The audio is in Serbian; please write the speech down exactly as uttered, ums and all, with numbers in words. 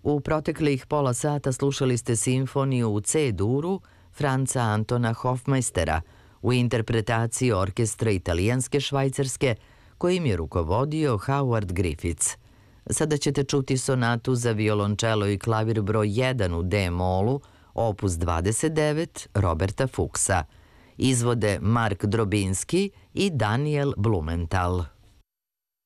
U proteklih pola sata slušali ste simfoniju u C-duru Franca Antona Hofmeistera u interpretaciji orkestra italijanske švajcarske kojim je rukovodio Howard Griffiths. Sada ćete čuti sonatu za violončelo i klavir broj jedan u D-molu, opus dvadeset devet Roberta Fuchsa. Izvode Mark Drobinski i Daniel Blumenthal.